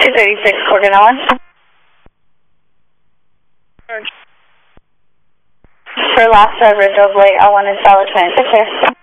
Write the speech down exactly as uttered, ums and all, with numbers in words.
two thirty-six, quarter one. For last driver drove late, I wanted solid twenty-six here.